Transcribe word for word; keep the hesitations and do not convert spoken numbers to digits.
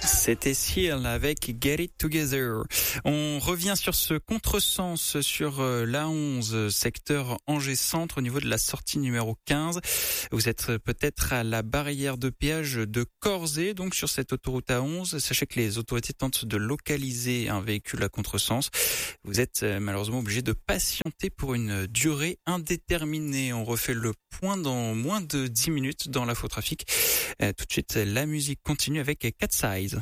C'était Seal avec Get It Together. On revient sur ce contresens sur l'A onze, secteur Angers-Centre, au niveau de la sortie numéro quinze. Vous êtes peut-être à la barrière de péage de Corzé, donc sur cette autoroute A onze. Sachez que les autorités tentent de localiser un véhicule à contresens. Vous êtes malheureusement obligé de patienter pour une durée indéterminée. On refait le point dans moins de dix minutes dans l'infotrafic. Tout de suite, la musique continue avec Cat Size.